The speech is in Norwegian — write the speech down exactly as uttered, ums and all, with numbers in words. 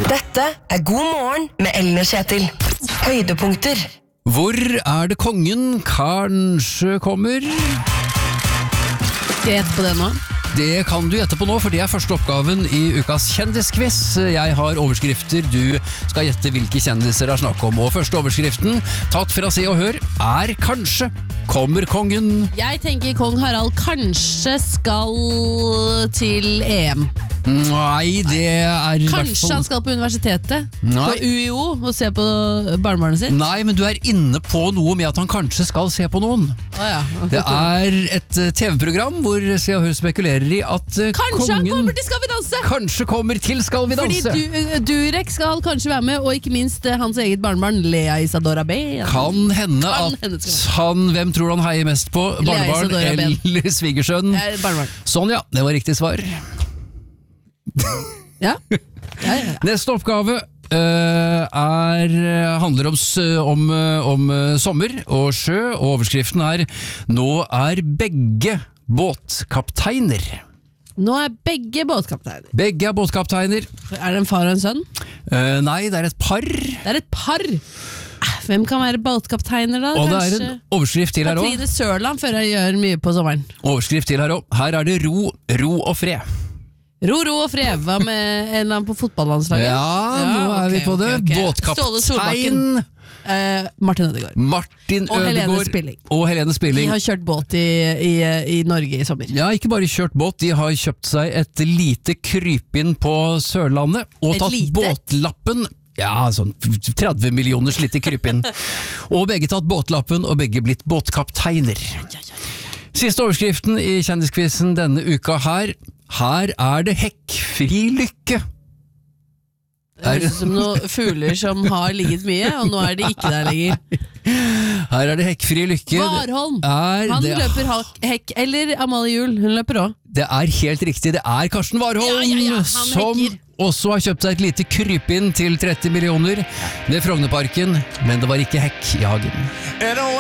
Dette er God morgen med Ellen og Kjetil. Høydepunkter. Hvor er det kongen kanskje kommer? Skal jeg gjette på det nå? Det kan du gjette på nå, for det er første oppgaven i ukas kjendisquiz. Jeg har overskrifter, du skal gjette hvilke kjendiser det er snakk om. Og første overskriften, tatt fra Se og Hør, er kanskje kommer kongen. Jeg tenker kong Harald kanskje skal til E M. Nei, det er i hvert Kanskje fall... han skal på universitetet. Nei. På U I O og se på barnebarnet sitt. Nei, men du er inne på noe med at han kanskje skal se på noen. Å ja. Det er et T V-program hvor Se og Hør spekulerer i at Kanskje kongen han kommer til Skal vi danse! kanskje kommer til Skal vi danse. Fordi du, Durek skal kanskje være med, og ikke minst eh, hans eget barnebarn Lea Isadora B. Kan hende Kan at hende skal han, hvem tror han heier mest på? Lea Barnebarn Isadora Ben. eller svigersønn? Eh, barnebarn. Sånn ja, det var riktig svar. Ja. Ja, ja, ja. Neste oppgave uh, er, handler om, s- om, uh, om uh, sommer og sjø, og overskriften er Nå er begge båtkapteiner. Nå er begge båtkapteiner. Begge er båtkapteiner. Er det en far og en sønn? Uh, nei, det er et par. Det er et par. Eh, Hvem kan være båtkapteiner da? Og det er Kanskje en overskrift til her òg. Katrine Sørland, før jeg gjør mye på sommeren. Overskrift til her òg. Her er det ro, ro og fred. Ro, ro og fred. Hva med en eller annen på fotballandslaget? Ja, nå er vi ok, på det. ok, ok. Ståle Solbakken. Båtkaptein Eh, Martin Ødegaard. Martin Og Helene Ødegaard Spilling. og Helene De Spilling. har kjørt båt i, i, i Norge i sommer. Ja, ikke bare kjørt båt, de har kjøpt seg et lite krypinn på Sørlandet og Et tatt lite? båtlappen. Ja, sånn tretti millioners lite krypinn. Og begge tatt båtlappen, og begge blitt båtkapteiner. Siste overskriften i kjendiskvissen denne uka her. Her er det hekkfri lykke. Det høres ut som noen fugler som har ligget mye, og nå er de ikke der lenger. Her er det hekkfri lykke. Warholm! Er Han det, løper hak- hekk, eller Amalie Juel, hun løper også. det er helt riktig, det er Karsten Warholm Ja, ja, ja, han som hekker. også har kjøpt seg et lite krypinn til tretti millioner ved Frognerparken, men det var ikke hekk i hagen.